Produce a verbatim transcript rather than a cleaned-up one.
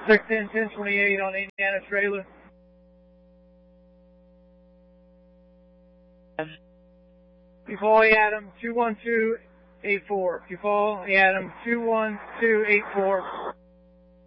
six ten, ten twenty-eight on Indiana trailer. Before Adam, two one two eight four. Before Adam, two one two eight four.